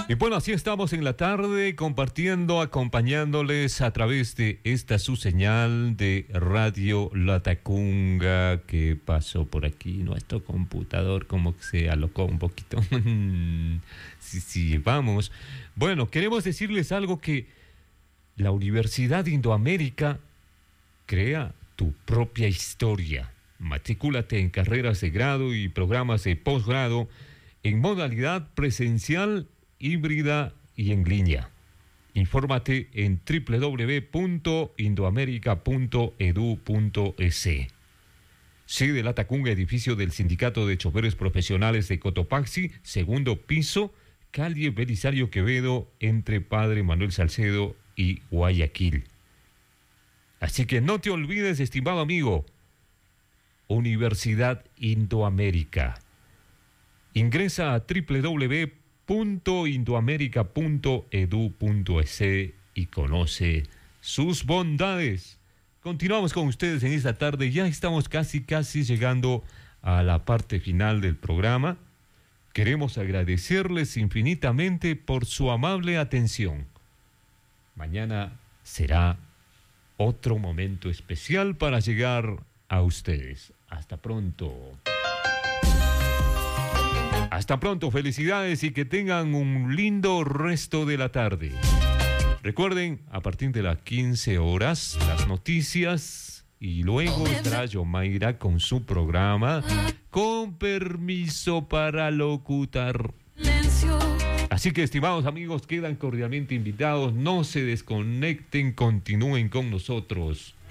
Y bueno, así estamos en la tarde compartiendo, acompañándoles a través de esta su señal de Radio Latacunga, que pasó por aquí. Nuestro computador como que se alocó un poquito. Sí, vamos. Bueno, queremos decirles algo, que la Universidad de Indoamérica crea tu propia historia. Matrículate en carreras de grado y programas de posgrado en modalidad presencial, híbrida y en línea. Infórmate en www.indoamerica.edu.es. Sede Latacunga, edificio del Sindicato de Choferes Profesionales de Cotopaxi, segundo piso, calle Belisario Quevedo, entre Padre Manuel Salcedo y Guayaquil. Así que no te olvides, estimado amigo, Universidad Indoamérica. Ingresa a www.indoamerica.edu.es y conoce sus bondades. Continuamos con ustedes en esta tarde. Ya estamos casi llegando a la parte final del programa. Queremos agradecerles infinitamente por su amable atención. Mañana será otro momento especial para llegar a ustedes. Hasta pronto. Hasta pronto, felicidades y que tengan un lindo resto de la tarde. Recuerden, a partir de las 15 horas, las noticias, y luego estará Yomaira con su programa Con Permiso para Locutar. Así que, estimados amigos, quedan cordialmente invitados. No se desconecten, continúen con nosotros.